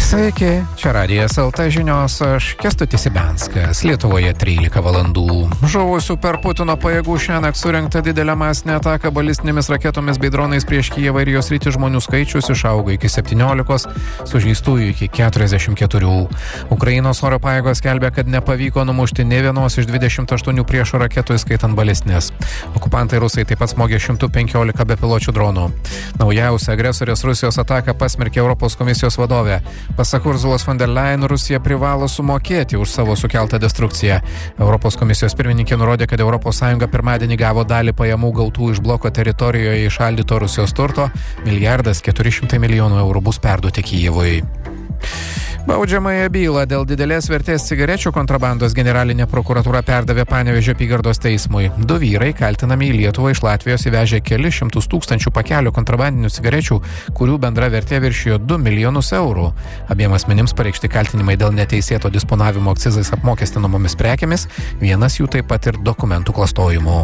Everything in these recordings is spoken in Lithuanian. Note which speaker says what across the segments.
Speaker 1: Sveiki, čia Radijas LT žinios, aš Kęstutis Ibenskas. Lietuvoje 13 valandų. Žuvusių per Putino pajėgų šiąnakt surengta didelė masinė ataka balistinėmis raketomis bei dronais prieš Kijevą ir jos rytį žmonių skaičius išaugo iki 17, sužeistųjų iki 44. Ukrainos oro pajėgos skelbia, kad nepavyko numušti nė vienos iš 28 priešo raketų, įskaitant balistinės. Okupantai rusai taip pat smogė 115 bepiločių dronų. Naujausia agresorės Rusijos ataką pasmerkė Europos komisijos vadovė. Pasak Ursulos von der Leyen, Rusija privalo sumokėti už savo sukeltą destrukciją. Europos komisijos pirmininkė nurodė, kad ES pirmadienį gavo dalį pajamų gautų iš bloko teritorijoje įšaldyto Rusijos turto. 1,4 milijardo eurų bus perduoti Kijevui. Baudžiamąją bylą dėl didelės vertės cigarečių kontrabandos generalinė prokuratūra perdavė Panevėžio apygardos teismui. 2 vyrai kaltinami į Lietuvą iš Latvijos įvežė kelis šimtus tūkstančių pakelių kontrabandinių cigarečių, kurių bendra vertė viršijo 2 milijonus eurų. Abiem asmenims pareikšti kaltinimai dėl neteisėto disponavimo akcizais apmokestinamomis prekėmis, vienas jų taip pat ir dokumentų klastojimu.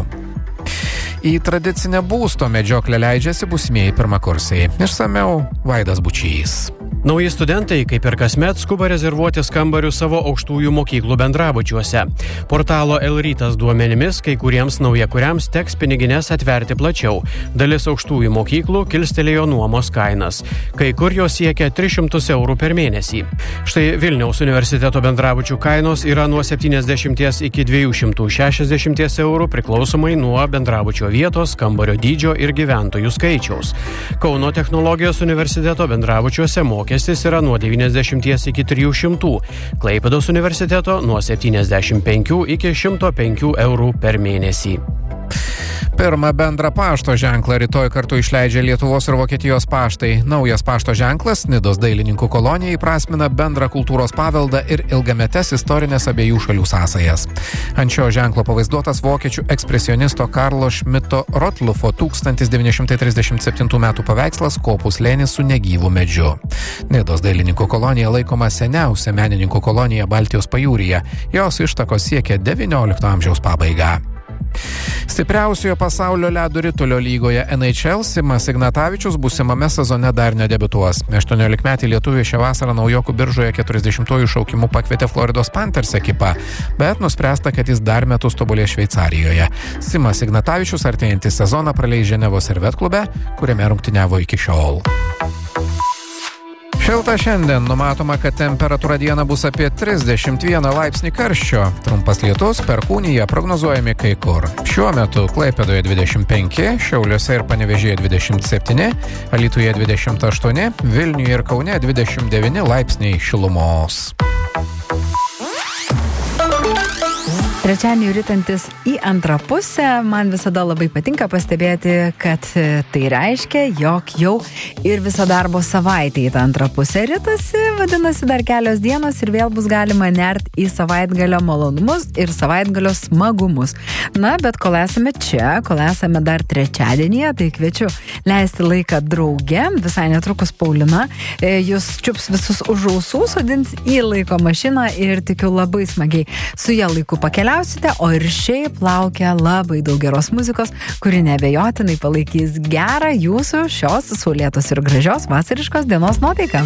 Speaker 1: Į tradicinę būsto medžioklę leidžiasi būsimieji pirmakursiai. Išsamiau Vaidas Bučys.
Speaker 2: Nauji studentai, kaip ir kasmet, skuba rezervuotis kambarius savo aukštųjų mokyklų bendrabučiuose. Portalo L-rytas duomenimis, kai kuriems naujakuriams teks pinigines atverti plačiau. Dalis aukštųjų mokyklų kilstelėjo nuomos kainas. Kai kur jos siekia 300 eurų per mėnesį. Štai Vilniaus universiteto bendrabučių kainos yra nuo 70 iki 260 eurų priklausomai nuo bendrabučio vietos, kambario dydžio ir gyventojų skaičiaus. Kauno technologijos universiteto bendrabučiuose mokestis yra nuo 90 iki 300, Klaipėdos universiteto nuo 75 iki 105 eurų per mėnesį.
Speaker 1: Pirmą bendrą pašto ženklą rytoj kartu išleidžia Lietuvos ir Vokietijos paštai. Naujas pašto ženklas Nidos dailininkų kolonija įprasmina bendrą kultūros paveldą ir ilgametes istorinės abiejų šalių sąsajas. Ant šio ženklo pavaizduotas vokiečių ekspresionisto Karlo Šmito Rotlufo 1937 metų paveikslas Kopų slėnis su negyvu medžiu. Nidos dailininkų kolonija laikoma seniausia menininkų kolonija Baltijos pajūryje. Jos ištakos siekia XIX amžiaus pabaigą. Stipriausiojo pasaulio ledo ritulio lygoje NHL Simas Ignatavičius būsimame sezone dar nedebiutuos. 18-metį lietuvį šią vasarą naujokų biržoje 40-ųjų šaukimų pakvietė Floridos Panthers ekipą, bet nuspręsta, kad jis dar metus tobulės Šveicarijoje. Simas Ignatavičius artėjantį sezoną praleis Ženevos Servette klube, kuriame rungtyniavo iki šiol. Šilta šiandien, numatoma, kad temperatūra dieną bus apie 31 laipsnį karščio. Trumpas lietus, perkūnija prognozuojami kai kur. Šiuo metu Klaipėdoje 25, Šiauliuose ir Panevėžyje 27, Alytuje 28, Vilniuje ir Kaune 29 laipsniai šilumos.
Speaker 3: Trečiadienį ritantis į antrą pusę, man visada labai patinka pastebėti, kad tai reiškia, jog jau ir visa darbo savaitė į tą antrą pusę ritasi, vadinasi dar kelios dienos ir vėl bus galima nert į savaitgalio malonumus ir savaitgalio smagumus. Na, bet kol esame čia, kol esame dar trečiadienyje, tai kviečiu leisti laiką drauge, visai netrukus Paulina jūs čiups visus už ausų, sodins į laiko mašiną ir tikiu labai smagiai su ją laiku pakeliausite, o ir šiaip laukia labai daug geros muzikos, kuri neabejotinai palaikys gerą jūsų šios saulėtos ir gražios vasariškos dienos nuotaiką.